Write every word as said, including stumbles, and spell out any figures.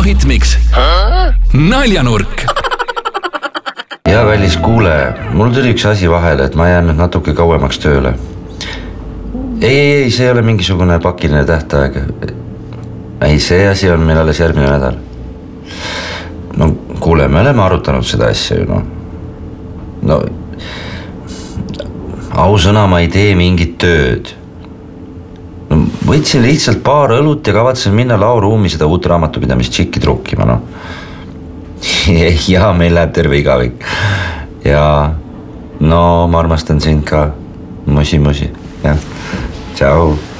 Hitmix. Naljanurk. Ja kallis kuule, mul tuli üks asi vahele, et ma jään nüüd natuke kauemaks tööle. Ei, ei, ei, see ei ole mingisugune pakiline tähtaeg. Ei, see asi on meil alles järgmine nädal. No kuule, me oleme arutanud seda asja ju, no. No, ausõna ma ei tee mingit tööd. No, võtsin lihtsalt paar õlut ja kavatsen minna lauruumi seda uut raamatupidamist tšikki trukkima, no. Ja meil läheb terve igavik. Ja no ma armastan sind ka. Musi, musi. Ja. Ciao.